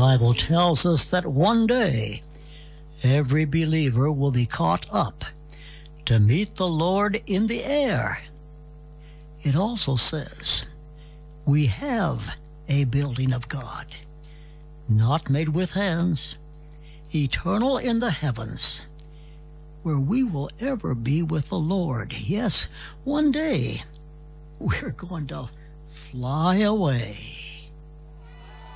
Bible tells us that one day every believer will be caught up to meet the Lord in the air. It also says we have a building of God, not made with hands, eternal in the heavens, where we will ever be with the Lord. Yes, one day we're going to fly away.